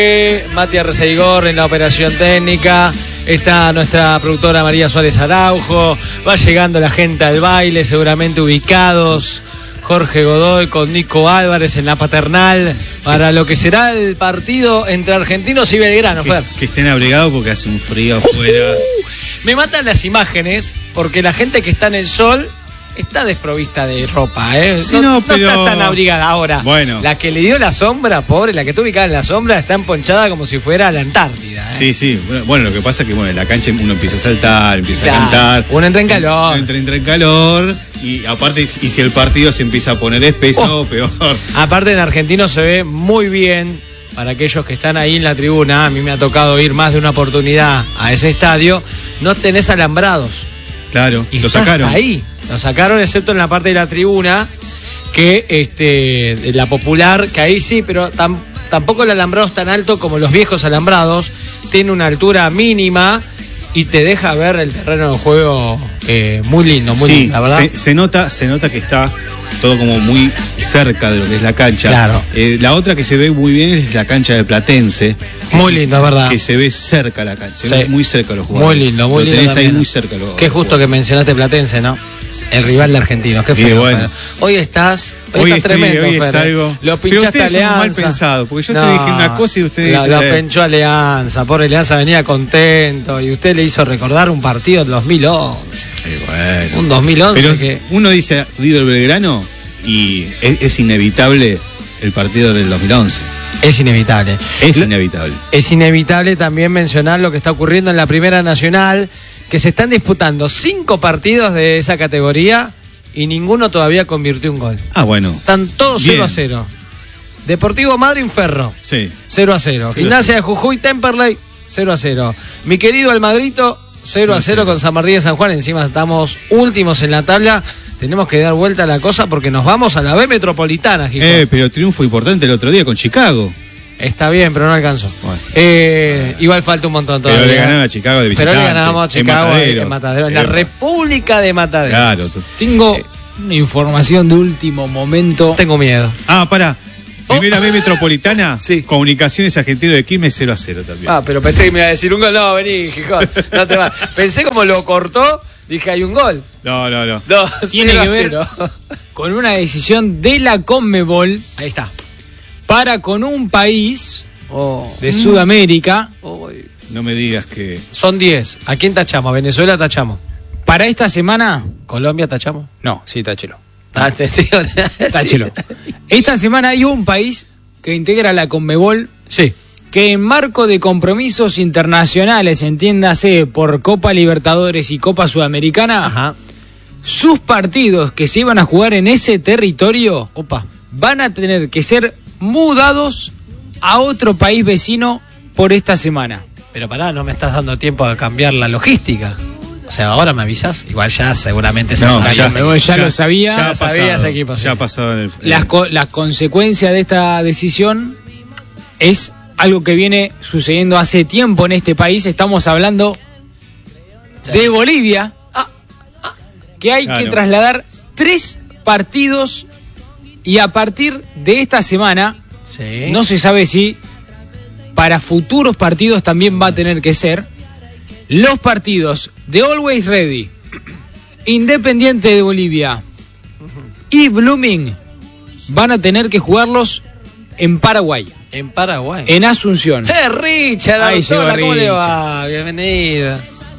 Mati Arceigor en la operación técnica. Está nuestra productora María Suárez Araujo. Va llegando la gente al baile, seguramente ubicados. Jorge Godoy con Nico Álvarez en la paternal para lo que será el partido entre Argentinos y Belgrano. Que estén abrigados porque hace un frío afuera. Me matan las imágenes porque la gente que está en el sol está desprovista de ropa, ¿eh? Sí, no, pero... no está tan abrigada. Ahora, bueno, la que le dio la sombra, pobre, la que está ubicada en la sombra, está emponchada como si fuera la Antártida, ¿eh? Sí. Bueno, lo que pasa es que en la cancha uno empieza a saltar, empieza a cantar. Uno entra en calor. Entra en calor. Y aparte, y si el partido se empieza a poner espeso, peor. Aparte, en Argentino se ve muy bien. Para aquellos que están ahí en la tribuna, a mí me ha tocado ir más de una oportunidad a ese estadio. No tenés alambrados. Claro, y lo sacaron. Ahí. Lo sacaron, excepto en la parte de la tribuna, que de la popular, que ahí sí, pero tampoco el alambrado es tan alto como los viejos alambrados. Tiene una altura mínima y te deja ver el terreno de juego muy lindo, muy lindo, la verdad. Se nota que está todo como muy cerca de lo que es la cancha. Claro. La otra que se ve muy bien es la cancha de Platense. Muy lindo, es verdad. Que se ve cerca la cancha, se ve muy cerca los Muy jugadores. lindo, muy lindo. Tenés ahí muy cerca los Qué justo que mencionaste Platense, ¿no? El rival de Argentinos, qué feo. Bueno. Hoy estás Hoy tremendo, hoy es algo. Lo pero pinchaste ustedes Alianza. son mal pensados, porque yo te dije una cosa y ustedes dicen... Lo pinchó Alianza, pobre Alianza venía contento y usted le hizo recordar un partido del 2011. Bueno. Un 2011 pero que... uno dice River Belgrano y es inevitable el partido del 2011. Es inevitable. Es inevitable también mencionar lo que está ocurriendo en la Primera Nacional, que se están disputando 5 partidos de esa categoría y ninguno todavía convirtió un gol. Ah, bueno. Están todos 0-0. Deportivo Madryn Ferro, sí. 0-0. Gimnasia de Jujuy Temperley, 0-0. Mi querido Almadrito, 0-0 con San Martín de San Juan. Encima estamos últimos en la tabla. Tenemos que dar vuelta a la cosa porque nos vamos a la B Metropolitana, Gijón. Pero triunfo importante el otro día con Chicago. Está bien, pero no alcanzó. Bueno. Igual falta un montón todavía. Pero le ganaron a Chicago de visitante. Pero le ganamos a Chicago en Mataderos. En la República de Mataderos. Claro. Tengo una información de último momento. Tengo miedo. Pará. Primera B Metropolitana, sí. Comunicaciones Argentino de Quilmes 0-0 también. Pero pensé que me iba a decir un gol. No, vení, Gijón. No te va. Pensé como lo cortó, dije hay un gol. No. Tiene que ver con una decisión de la Conmebol. Ahí está. Para con un país de Sudamérica. No me digas que... Son 10. ¿A quién tachamos? ¿A Venezuela tachamos? Para esta semana... ¿Colombia tachamos? No, sí, táchelo. Táchelo. Esta semana hay un país que integra la Conmebol. Sí. Que en marco de compromisos internacionales, entiéndase, por Copa Libertadores y Copa Sudamericana, ajá, sus partidos que se iban a jugar en ese territorio van a tener que ser mudados a otro país vecino por esta semana. Pero pará, no me estás dando tiempo a cambiar la logística. O sea, ahora me avisas. Igual ya seguramente ya lo sabía. Ya sabía ese equipo. Ya ha pasado en la consecuencia de esta decisión es algo que viene sucediendo hace tiempo en este país. Estamos hablando de Bolivia, que hay que trasladar 3 partidos y a partir de esta semana, no se sabe si para futuros partidos también va a tener que ser, los partidos de Always Ready, Independiente de Bolivia y Blooming van a tener que jugarlos en Paraguay. En Paraguay. En Asunción. Richard, ahí Artola, ¿cómo le Richard. va? Bienvenido.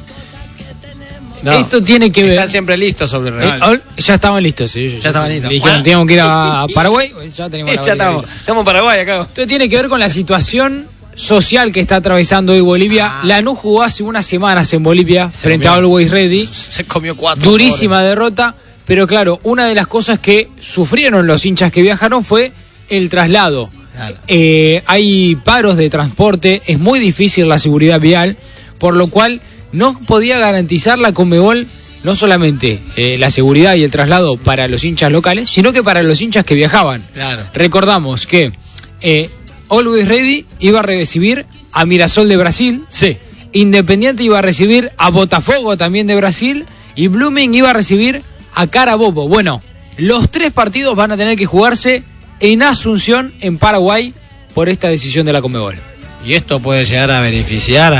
No, esto tiene que ver. Están siempre listos sobre el Real. Ya estaban listos, sí. Ya estaban listos. Dijeron, teníamos que ir a Paraguay. Ya tenemos ya estamos en Paraguay acá. Esto tiene que ver con la situación social que está atravesando hoy Bolivia. Lanús jugó hace unas semanas en Bolivia frente a Always Ready. Se comió 4. Durísima derrota. Pero claro, una de las cosas que sufrieron los hinchas que viajaron fue el traslado. Claro. Hay paros de transporte, es muy difícil la seguridad vial, por lo cual no podía garantizar la Conmebol no solamente la seguridad y el traslado para los hinchas locales, sino que para los hinchas que viajaban. Claro. Recordamos que Always Ready iba a recibir a Mirassol de Brasil, sí. Independiente iba a recibir a Botafogo también de Brasil y Blooming iba a recibir a Carabobo. Bueno, los 3 partidos van a tener que jugarse en Asunción, en Paraguay, por esta decisión de la Conmebol. Y esto puede llegar a beneficiar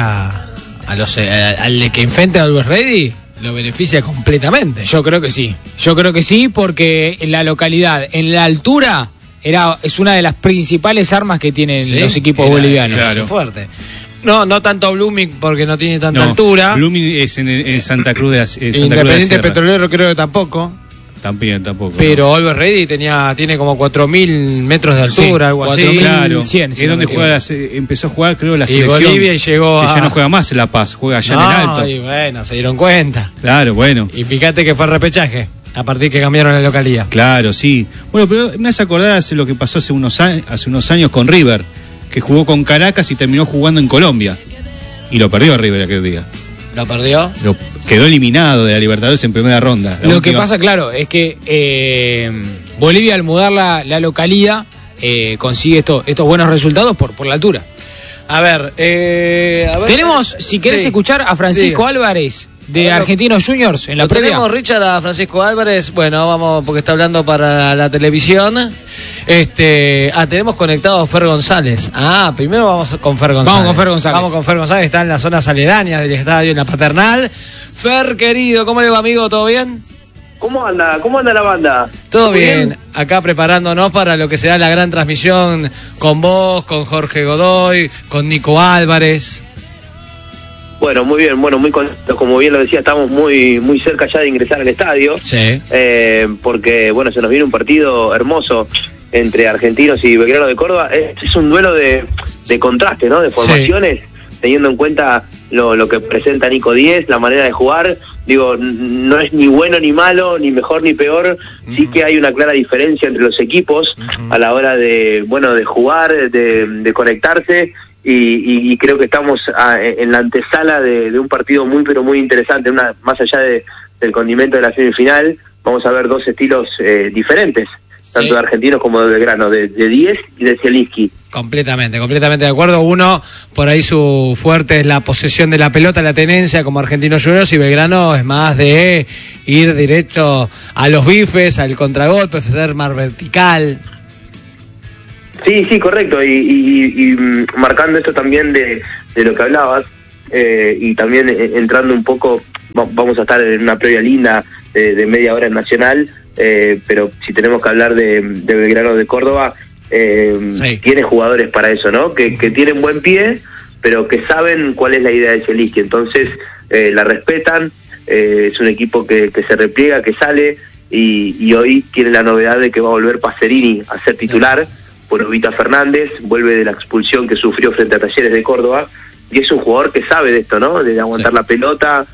al de que enfrente a Always Ready, lo beneficia completamente. Yo creo que sí, porque en la localidad, en la altura, es una de las principales armas que tienen los equipos bolivianos. Claro. Fuerte. No tanto Blooming porque no tiene tanta altura. Blooming es en Santa Cruz de Santa Independiente Cruz de Petrolero creo que tampoco. Tampoco. Pero Always Ready tiene como 4.000 metros de altura, algo así. 4.100, Claro, si es no donde me empezó a jugar, creo, la Y selección. Bolivia y llegó que ya no juega más en La Paz, juega allá en el Alto. Y bueno, se dieron cuenta. Claro, bueno. Y fíjate que fue repechaje, a partir que cambiaron la localía. Claro, sí. Bueno, pero me hace acordar lo que pasó hace unos años con River, que jugó con Caracas y terminó jugando en Colombia. Y lo perdió River aquel día. ¿Lo perdió? Quedó eliminado de la Libertadores en primera ronda. Lo que pasa, claro, es que Bolivia, al mudar la localía, consigue estos buenos resultados por la altura. A ver, Tenemos, si querés escuchar a Francisco Álvarez de Argentinos Juniors en la previa. Tenemos, Richard, a Francisco Álvarez. Bueno, vamos, porque está hablando para la televisión. Tenemos conectado a Fer González. Primero vamos con Fer González. Vamos con Fer González, está en las zonas aledañas del estadio, en la Paternal. Fer, querido, ¿cómo le va, amigo? ¿Todo bien? ¿Cómo anda la banda? Todo bien, acá preparándonos para lo que será la gran transmisión con vos, con Jorge Godoy, con Nico Álvarez. Bueno, muy bien, muy contentos, como bien lo decía, estamos muy cerca ya de ingresar al estadio. Sí. Porque, se nos viene un partido hermoso entre Argentinos y Belgrano de Córdoba. Es un duelo de contraste, ¿no? De formaciones, teniendo en cuenta lo que presenta Nico Díez, la manera de jugar. Digo, no es ni bueno ni malo, ni mejor ni peor. Sí que hay una clara diferencia entre los equipos a la hora de jugar, de conectarse. Y creo que estamos en la antesala de un partido muy interesante, más allá del condimento de la semifinal. Vamos a ver dos estilos diferentes, tanto de Argentinos como de Belgrano, de Díez y de Zielinski. Completamente de acuerdo. Uno, por ahí su fuerte es la posesión de la pelota, la tenencia, como Argentinos Juniors, y Belgrano es más de ir directo a los bifes, al contragolpe, ser más vertical. Sí, correcto, y marcando esto también de lo que hablabas, y también entrando un poco, vamos a estar en una previa linda de media hora en Nacional, pero si tenemos que hablar de Belgrano de Córdoba, tiene jugadores para eso, ¿no? Que tienen buen pie, pero que saben cuál es la idea de Zielinski, entonces la respetan, es un equipo que se repliega, que sale, y hoy tiene la novedad de que va a volver Pacerini a ser titular, por Ovita Fernández, vuelve de la expulsión que sufrió frente a Talleres de Córdoba, y es un jugador que sabe de esto, ¿no? De aguantar la pelota,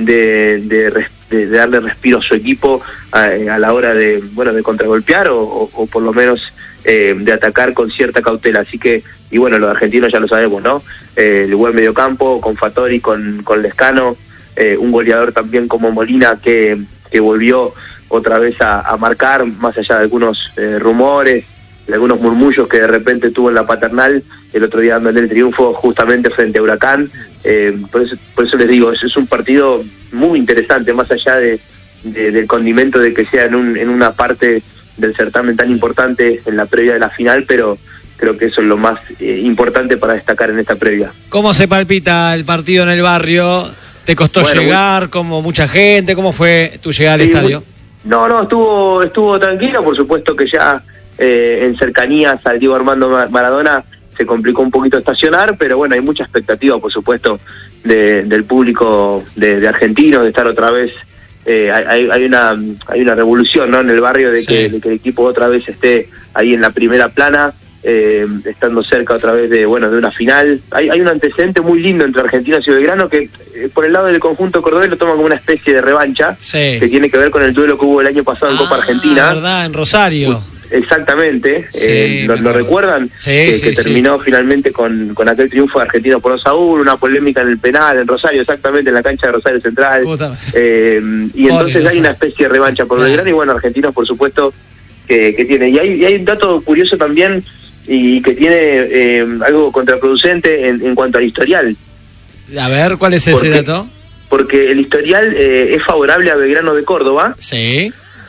de darle respiro a su equipo a la hora de contragolpear o por lo menos de atacar con cierta cautela. Así que, y bueno, los argentinos ya lo sabemos, ¿no? El buen mediocampo con Fattori, con Lescano, un goleador también como Molina que volvió otra vez a marcar, más allá de algunos rumores, de algunos murmullos que de repente tuvo en la Paternal, el otro día dándole el triunfo justamente frente a Huracán. Por eso les digo, es un partido muy interesante, más allá del condimento de que sea en una parte del certamen tan importante en la previa de la final, pero creo que eso es lo más importante para destacar en esta previa. ¿Cómo se palpita el partido en el barrio? ¿Te costó llegar? ¿Como mucha gente? ¿Cómo fue tu llegada al estadio? No, estuvo tranquilo, por supuesto que ya en cercanías al Diego Armando Maradona se complicó un poquito estacionar, pero bueno, hay mucha expectativa, por supuesto, del público de argentinos, de estar otra vez. Hay una revolución, ¿no?, en el barrio de que el equipo otra vez esté ahí en la primera plana, estando cerca otra vez de una final. Hay un antecedente muy lindo entre Argentinos y Belgrano que por el lado del conjunto cordobés lo toman como una especie de revancha, que tiene que ver con el duelo que hubo el año pasado en Copa Argentina. ¿Verdad? En Rosario. Exactamente, ¿lo recuerdan? Que terminó finalmente con aquel triunfo de Argentinos por 2-1, una polémica en el penal en Rosario, exactamente en la cancha de Rosario Central. Y entonces hay una especie de revancha por Belgrano, y Argentinos por supuesto que tiene. Y hay un dato curioso también, y que tiene algo contraproducente en cuanto al historial. A ver, ¿cuál es ese dato? Porque el historial es favorable a Belgrano de Córdoba. Sí.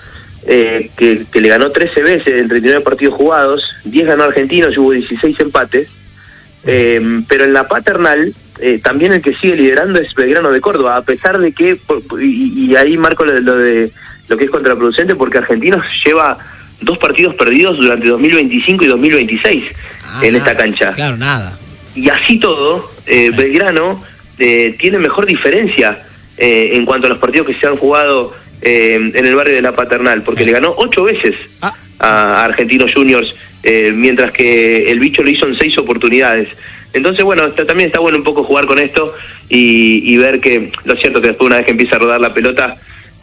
Que le ganó 13 veces en 39 partidos jugados, 10 ganó Argentinos y hubo 16 empates. pero en la paternal también el que sigue liderando es Belgrano de Córdoba, a pesar de que, y ahí marco lo que es contraproducente, porque Argentinos lleva 2 partidos perdidos durante 2025 y 2026 en esta cancha. Claro, nada. Y así todo, Belgrano tiene mejor diferencia en cuanto a los partidos que se han jugado en el barrio de la Paternal, porque le ganó 8 veces a Argentinos Juniors, mientras que el bicho lo hizo en 6 oportunidades. Entonces, bueno, también está bueno un poco jugar con esto y ver que, lo cierto que después, una vez que empieza a rodar la pelota,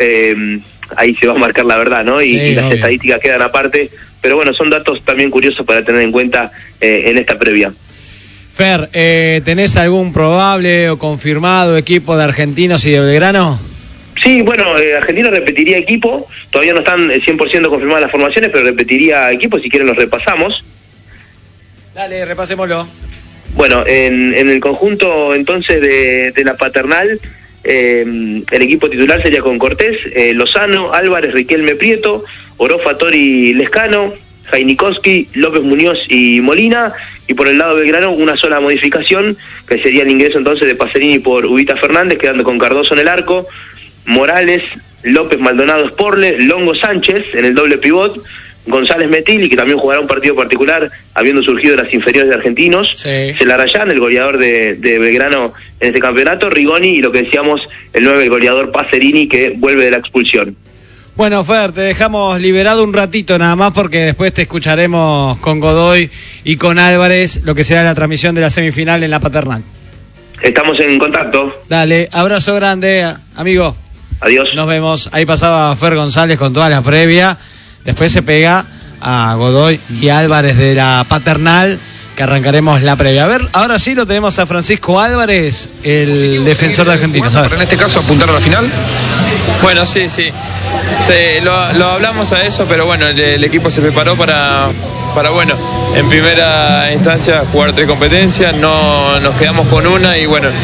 ahí se va a marcar la verdad, ¿no? Y las estadísticas quedan aparte, pero bueno, son datos también curiosos para tener en cuenta en esta previa. Fer, ¿tenés algún probable o confirmado equipo de Argentinos y de Belgrano? Sí, bueno, Argentina repetiría equipo, todavía no están 100% confirmadas las formaciones, pero repetiría equipo, si quieren los repasamos. Dale, repasémoslo. Bueno, en el conjunto entonces de la Paternal, el equipo titular sería con Cortés, Lozano, Álvarez, Riquelme, Prieto, Orofa, Tori, Lescano, Jainikowski, López, Muñoz y Molina, y por el lado de Belgrano una sola modificación, que sería el ingreso entonces de Pacerini por Ubita Fernández, quedando con Cardoso en el arco, Morales, López, Maldonado, Sporle, Longo, Sánchez en el doble pivot, González, Metilli, que también jugará un partido particular habiendo surgido de las inferiores de Argentinos, Celarayán, el goleador de Belgrano en este campeonato, Rigoni, y lo que decíamos, el 9, el goleador Pacerini, que vuelve de la expulsión. Bueno, Fer, te dejamos liberado un ratito nada más, porque después te escucharemos con Godoy y con Álvarez, lo que será la transmisión de la semifinal en la Paternal. Estamos en contacto. Dale, abrazo grande, amigo. Adiós. Nos vemos. Ahí pasaba Fer González con toda la previa. Después se pega a Godoy y Álvarez de la Paternal, que arrancaremos la previa. A ver, ahora sí lo tenemos a Francisco Álvarez, el defensor de Argentinos. Pero en este caso apuntar a la final. Bueno, sí. Lo hablamos a eso, pero bueno, el equipo se preparó para bueno, en primera instancia jugar 3 competencias, no nos quedamos con una y bueno,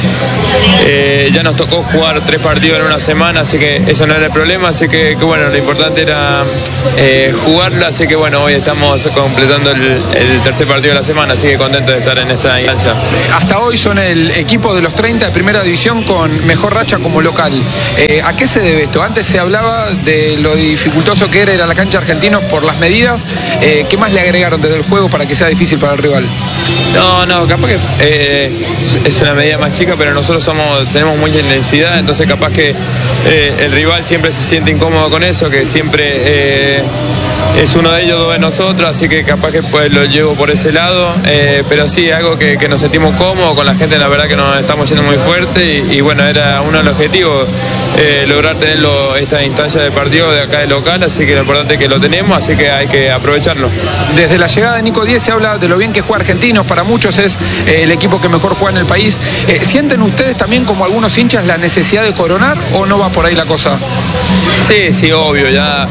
ya nos tocó jugar 3 partidos en una semana, así que eso no era el problema, así que bueno, lo importante era jugarla, así que bueno, hoy estamos completando el tercer partido de la semana, así que contento de estar en esta cancha. Hasta hoy son el equipo de los 30 de primera división con mejor racha como local. ¿A qué se debe esto? Antes se hablaba de lo dificultoso que era ir a la cancha Argentinos por las medidas. ¿Qué más le agregaron desde el juego para que sea difícil para el rival? No, capaz que es una medida más chica, pero nosotros tenemos mucha intensidad, entonces capaz que el rival siempre se siente incómodo con eso, que siempre es uno de ellos, 2 de nosotros, así que capaz que pues lo llevo por ese lado, pero sí, algo que nos sentimos cómodos con la gente, la verdad que nos estamos yendo muy fuerte y bueno, era uno de los objetivos, lograr tener esta instancia de partido de acá de local, así que lo importante es que lo tenemos, así que hay que aprovecharlo. Desde la llegada de Nico Díez se habla de lo bien que juega Argentinos, para muchos es el equipo que mejor juega en el país. ¿Sienten ustedes también, como algunos hinchas, la necesidad de coronar o no va por ahí la cosa? Sí, obvio, ya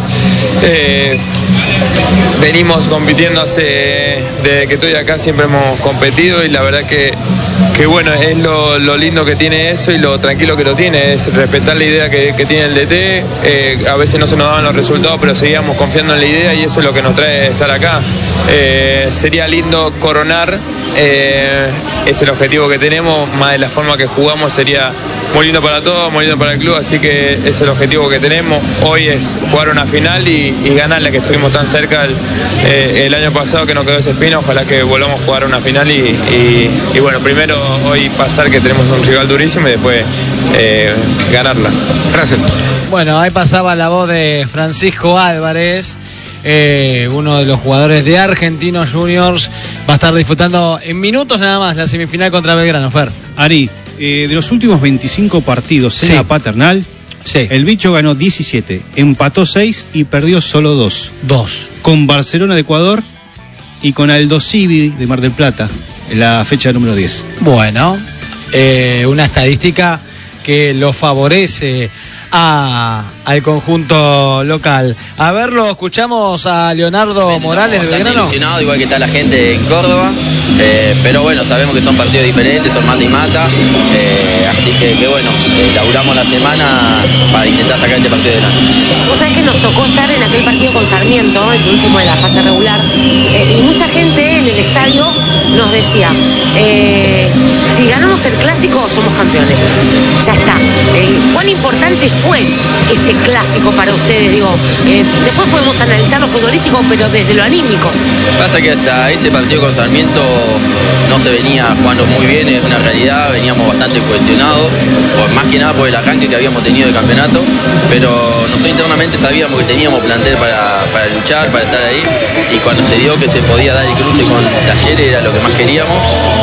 venimos compitiendo desde que estoy acá, siempre hemos competido y la verdad que bueno, es lo lindo que tiene eso y lo tranquilo que lo tiene, es respetar la idea que tiene el DT, a veces no se nos daban los resultados, pero seguíamos confiando en la idea y eso es lo que nos trae estar acá. Sería lindo coronar, es el objetivo que tenemos, más de la forma que jugamos sería muy lindo para todos, muy lindo para el club, así que es el objetivo que tenemos. Hoy es jugar una final y ganarla, que estuvimos tan cerca el año pasado que nos quedó esa espina, ojalá que volvamos a jugar una final y bueno, primero hoy pasar que tenemos un rival durísimo y después ganarla. Gracias. Bueno, ahí pasaba la voz de Francisco Álvarez, uno de los jugadores de Argentinos Juniors. Va a estar disfrutando en minutos nada más la semifinal contra Belgrano. Fer. Ari, de los últimos 25 partidos en la Paternal, el bicho ganó 17, empató 6 y perdió solo 2. Con Barcelona de Ecuador y con Aldosivi de Mar del Plata, en la fecha número 10. Bueno, una estadística que lo favorece al conjunto local. A ver, lo escuchamos a Leonardo Morales de Belgrano. Ilusionado, igual que está la gente en Córdoba. pero bueno, sabemos que son partidos diferentes, son mata y mata, así que bueno, laburamos la semana para intentar sacar este partido adelante. Vos sabés que nos tocó estar en aquel partido con Sarmiento, el último de la fase regular, y mucha gente en el estadio nos decía, si ganamos el clásico somos campeones, ya está. ¿Cuán importante fue ese clásico para ustedes? Digo, después podemos analizar lo futbolístico, pero desde lo anímico. Pasa que hasta ese partido con Sarmiento no se venía jugando muy bien, es una realidad, veníamos bastante cuestionados, más que nada por el arranque que habíamos tenido de campeonato, pero nosotros internamente sabíamos que teníamos plantel para luchar, para estar ahí, y cuando se dio que se podía dar el cruce con Talleres era lo que más queríamos,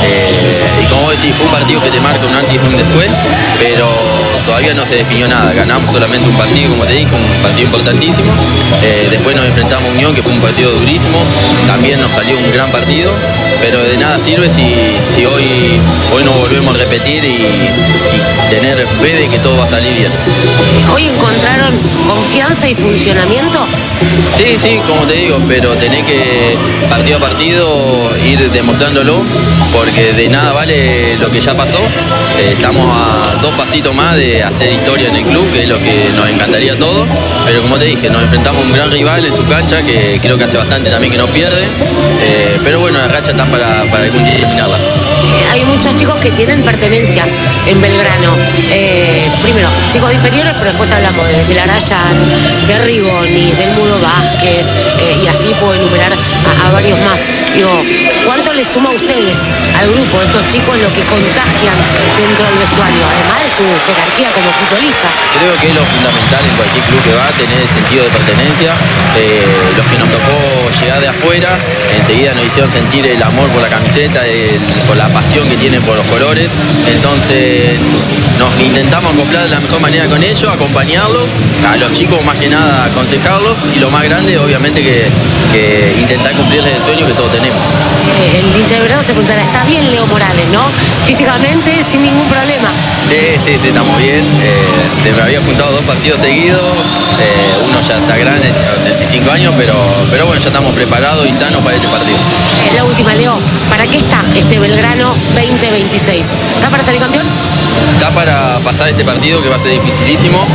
y como vos decís, fue un partido que te marca un antes y un después, pero todavía no se definió nada, ganamos solamente un partido, como te dije, un partido importantísimo, después nos enfrentamos a Unión, que fue un partido durísimo, también nos salió un gran partido, pero de nada sirve si hoy no volvemos a repetir y tener fe de que todo va a salir bien. ¿Hoy encontraron confianza y funcionamiento? Sí, como te digo, pero tenés que partido a partido ir demostrándolo, porque de nada vale lo que ya pasó. Estamos a 2 pasitos más de hacer historia en el club, que es lo que nos encantaría a todos, pero como te dije, nos enfrentamos a un gran rival en su cancha, que creo que hace bastante también que no pierde, pero bueno, las rachas están para algún día eliminarlas. Hay muchos chicos que tienen pertenencia en Belgrano. Primero, chicos de inferiores, pero después hablamos de Celarayan, de Rigoni, del Mudo Vázquez, y así puedo enumerar a varios más. Digo, ¿cuánto les suma a ustedes, al grupo, estos chicos, lo que contagian dentro del vestuario, además de su jerarquía como futbolista? Creo que es lo fundamental en cualquier club que va, tener el sentido de pertenencia. Los que nos tocó llegar de afuera, enseguida nos hicieron sentir el amor por la camiseta, por la pasión que tienen por los colores. Entonces nos intentamos acoplar de la mejor manera con ellos, acompañarlos, a los chicos más que nada aconsejarlos, y lo más grande obviamente que intentar cumplirles el sueño que todos tenemos. El hincha de Belgrano se preguntará, está bien Leo Morales, ¿no? Físicamente sin ningún problema. Sí, estamos bien. Se me había juntado 2 partidos seguidos, uno ya está grande, 35 años, pero bueno, ya estamos preparados y sanos para este partido. La última, Leo, ¿para qué está este Belgrano 2026? ¿Está para salir campeón? Está para pasar este partido, que va a ser dificilísimo,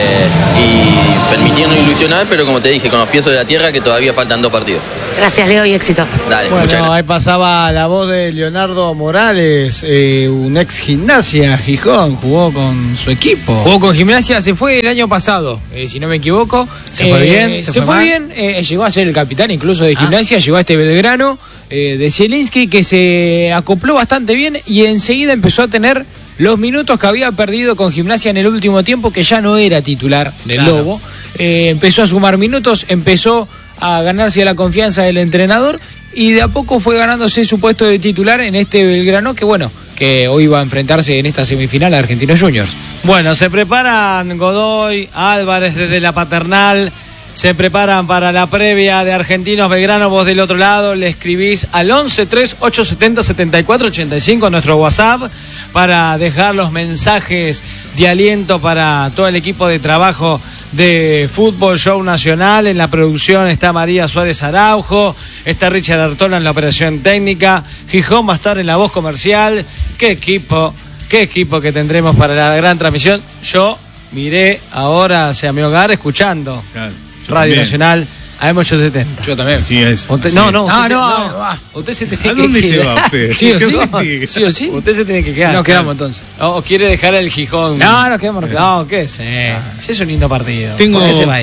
y permitirnos ilusionar, pero como te dije, con los pies sobre la tierra, que todavía faltan 2 partidos. Gracias, Leo, y éxitos. Dale, bueno, muchas gracias. Ahí pasaba la voz de Leonardo Morales, un ex Gimnasia Gijón, jugó con su equipo. Jugó con Gimnasia, se fue el año pasado, si no me equivoco. ¿Se fue bien? Se fue bien, llegó a ser el capitán incluso de Gimnasia, llegó a este Belgrano de Zielinski, que se acopló bastante bien y enseguida empezó a tener los minutos que había perdido con Gimnasia en el último tiempo, que ya no era titular del Lobo. Empezó a sumar minutos, empezó a ganarse la confianza del entrenador y de a poco fue ganándose su puesto de titular en este Belgrano, que bueno, que hoy va a enfrentarse en esta semifinal a Argentinos Juniors. Bueno, se preparan Godoy, Álvarez desde la Paternal, se preparan para la previa de Argentinos Belgrano. Vos del otro lado le escribís al 11-3870-7485 nuestro WhatsApp para dejar los mensajes de aliento para todo el equipo de trabajo de Fútbol Show Nacional. En la producción está María Suárez Araujo, está Richard Artola en la operación técnica, Gijón va a estar en la voz comercial. Qué equipo que tendremos para la gran transmisión. Yo miré ahora hacia mi hogar escuchando Radio Nacional AM870. Yo también. Sí, es. Usted, sí. No. Usted se tiene ¿A dónde se va usted? Sí o sí. Usted se tiene que quedar. Nos quedamos entonces. ¿O quiere dejar el Gijón? No, nos quedamos. No, qué sé. Es un lindo partido. Tengo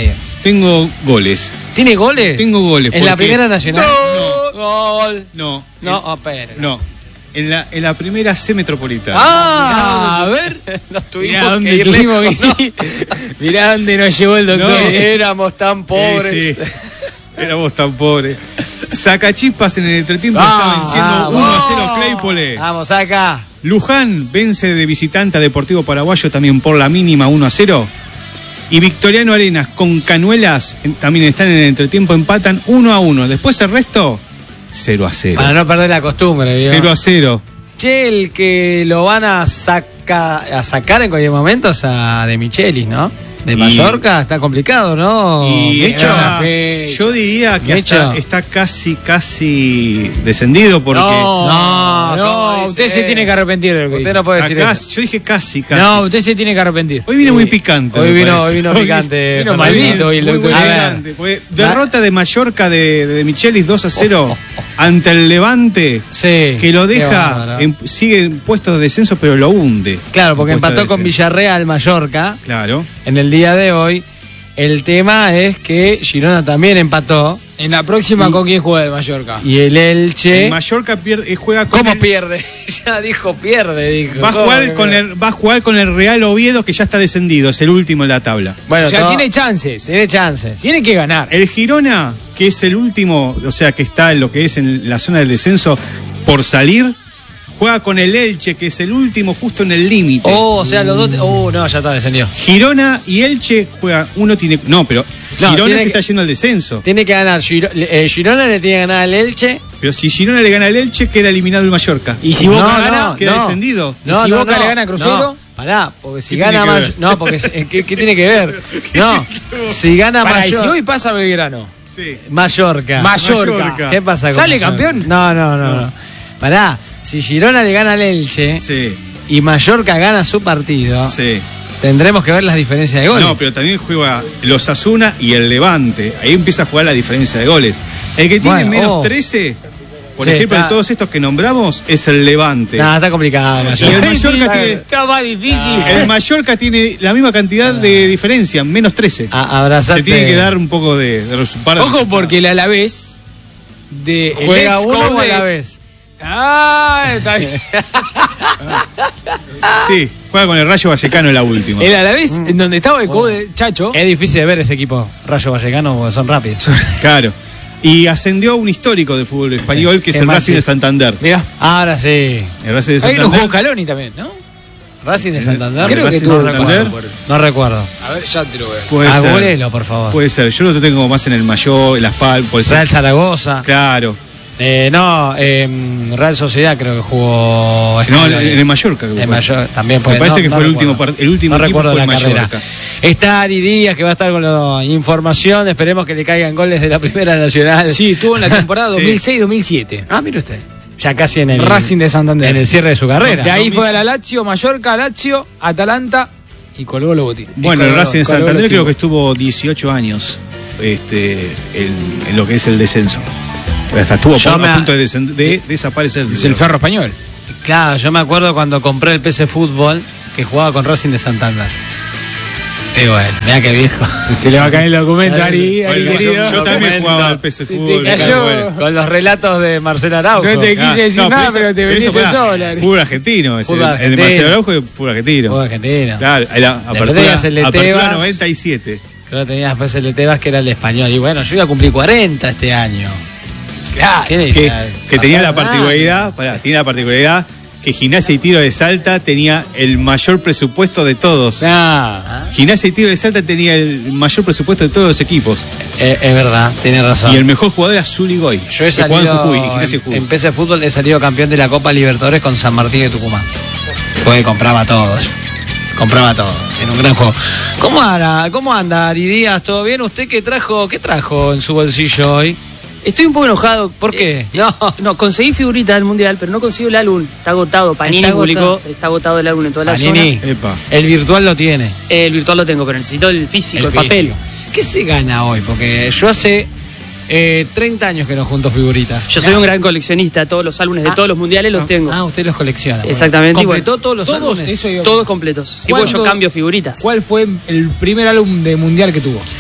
goles. ¿Tiene goles? Tengo goles. ¿En la Primera Nacional? No. Gol. No. Espera. No. En la primera C metropolitana. A ver. Nos tuvimos que ir lejos. Mirá dónde nos llevó el doctor. Éramos tan pobres. Sí. Éramos tan pobres. Sacachispas en el entretiempo está venciendo 1-0 Claypole. Vamos acá. Luján vence de visitante a Deportivo Paraguayo también por la mínima 1-0. Y Victoriano Arenas con Canuelas también están en el entretiempo, empatan 1-1. Después el resto 0-0. Para no perder la costumbre, ¿vio? 0-0. Che, el que lo van a sacar en cualquier momento es a De Michelis, ¿no? De Mallorca está complicado, ¿no? Y yo diría que está casi descendido porque... No, usted se tiene que arrepentir de lo que usted no puede decir eso. Yo dije casi. No, usted se tiene que arrepentir. Hoy vino muy picante. Hoy vino picante. Vino maldito hoy el doctor. Derrota de Mallorca de Michelis 2-0 ante el Levante, que lo deja, sigue en puestos de descenso, pero lo hunde. Claro, porque empató con Villarreal Mallorca. Claro. En el día de hoy. El tema es que Girona también empató. En la próxima, ¿con quién juega el Mallorca? Y el Elche. El Mallorca juega con. ¿Cómo pierde? Ya dijo pierde. Va a jugar con el Real Oviedo, que ya está descendido, es el último en la tabla. Bueno, o sea, tiene chances. Tiene que ganar. El Girona, que es el último, o sea, que está en lo que es en la zona del descenso por salir, juega con el Elche, que es el último justo en el límite. O sea, los dos... no, ya está descendido. Girona y Elche juegan... Girona se está yendo al descenso. Tiene que ganar. Girona le tiene que ganar al Elche. Pero si Girona le gana al Elche, queda eliminado el Mallorca. Y si Boca gana, queda descendido. ¿Y si Boca le gana a Cruzeiro? Pará, porque si gana más... No, porque... ¿Qué tiene que ver? No, si gana Mallorca... ¿Y si hoy pasa Belgrano? Sí. Mallorca. ¿Qué pasa con ¿Sale campeón? No. Pará. Si Girona le gana al Elche y Mallorca gana su partido, tendremos que ver las diferencias de goles. No, pero también juega los Osasuna y el Levante. Ahí empieza a jugar la diferencia de goles. El que tiene menos 13, por ejemplo, de todos estos que nombramos, es el Levante. No, está complicado. Y el Mallorca tiene... Está más difícil. El Mallorca tiene la misma cantidad de diferencia, menos 13. Abrazate. Se tiene que dar un poco de Ojo, porque el Alavés juega uno o Alavés. Está bien. Sí, juega con el Rayo Vallecano en la última. El Alavés, en donde estaba el juego de Chacho. Es difícil de ver ese equipo, Rayo Vallecano, porque son rápidos. Claro. Y ascendió un histórico del fútbol español, que es el Racing de Santander. Mirá. Ahora sí. El Racing de Santander. Ahí lo jugó Caloni también, ¿no? Racing de Santander. Creo que tuvo Santander. No recuerdo. A ver, ya te lo veo. Agolelo, por favor. Puede ser. Yo lo tengo más en el Mayor, en Las Palmas. Real Zaragoza. Claro. Real Sociedad creo que jugó. No, en el Mallorca. También puede. Me parece que fue el último equipo recuerdo fue la el carrera. Mallorca. Está Ari Díaz, que va a estar con la información. Esperemos que le caigan goles de la Primera Nacional. Sí, tuvo en la temporada 2006-2007. Mire usted. Ya casi en el Racing de Santander. En el cierre de su carrera. De ahí fue a la Lazio, Mallorca, Lazio, Atalanta y colgó los botines. Bueno, el Racing de Santander creo que estuvo 18 años en lo que es el descenso. Hasta estuvo a punto de desaparecer. Es el Ferro Español. Claro, yo me acuerdo cuando compré el PC Fútbol que jugaba con Racing de Santander. Y bueno, mira qué viejo. Se le va a caer el documento, Ari querido. Yo también jugaba al PC Fútbol. Con los relatos de Marcelo Araujo. No te quise decir nada, pero te vendiste sola. Fútbol argentino. El de Marcelo Araujo es fútbol argentino. Fútbol argentino. Claro, apertura 97. Creo que tenías después el de Tebas, que era el de Español. Y bueno, yo iba a cumplir 40 este año. Claro, que tenía la particularidad, que Gimnasia y Tiro de Salta tenía el mayor presupuesto de todos. Gimnasia y Tiro de Salta tenía el mayor presupuesto de todos los equipos. Es verdad, tiene razón. Y el mejor jugador era Zuli Goy. Yo he salido en PC Fútbol, he salido campeón de la Copa Libertadores con San Martín de Tucumán. Porque compraba todo. En un gran juego. ¿Cómo anda Ari Díaz? ¿Todo bien? ¿Usted qué trajo en su bolsillo hoy? Estoy un poco enojado. ¿Por qué? No, conseguí figuritas del Mundial, pero no consigo el álbum. Está agotado. Panini publicó, está agotado el álbum en toda la zona. El virtual lo tiene. El virtual lo tengo, pero necesito el físico, el papel. ¿Qué se gana hoy? Porque yo hace 30 años que no junto figuritas. Yo soy un gran coleccionista. Todos los álbumes de todos los mundiales los tengo. Usted los colecciona. Exactamente. ¿Completó todos los álbumes? Todos completos. Sí, yo cambio figuritas. ¿Cuál fue el primer álbum de mundial que tuvo?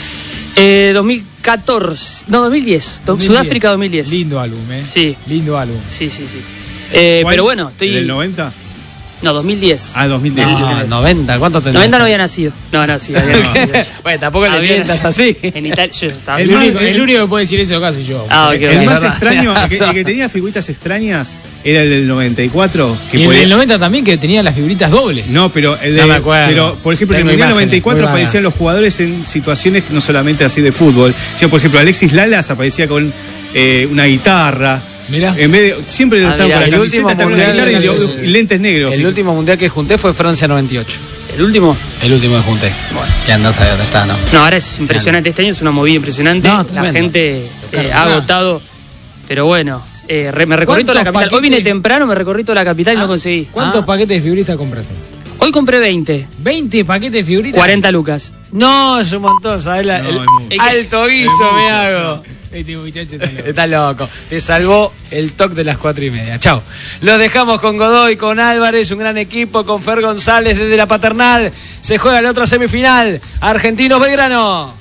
2014, no, 2010. Sudáfrica 2010. Lindo álbum, Sí. Lindo álbum. Sí. Pero bueno, estoy... ¿Del 90? No, 2010. 2010. 90, ¿cuánto tenés? 90 no había nacido. Había nacido. Bueno, tampoco le mientas así. En Italia yo estaba... El único que puede decir eso casi yo. El más extraño, el que tenía figuritas extrañas era el del 94. Y el del 90 también, que tenía las figuritas dobles. No, pero el de... Pero, por ejemplo, en el Mundial 94 aparecían los jugadores en situaciones no solamente así de fútbol, sino, por ejemplo, Alexis Lalas aparecía con una guitarra. Mirá. En vez de, siempre estaba con la camiseta, estaba con la guitarra y lentes negros. El último mundial que junté fue Francia 98. ¿El último? El último que junté. Bueno, ya andás a ver dónde está, ¿no? No, ahora es impresionante. Este año es una movida impresionante. No, la gente ha agotado. Pero bueno, me recorrí toda la capital. Hoy vine temprano, me recorrí toda la capital y no conseguí. ¿Cuántos paquetes de figuritas compraste? Hoy compré 20. ¿20 paquetes de figuritas? 40 lucas. No, es un montón, ¿sabes? El alto guiso me hago. Este muchacho está loco. Te salvó el toque de las 4:30. Chau. Los dejamos con Godoy, con Álvarez, un gran equipo, con Fer González desde la Paternal. Se juega la otra semifinal. Argentinos Belgrano.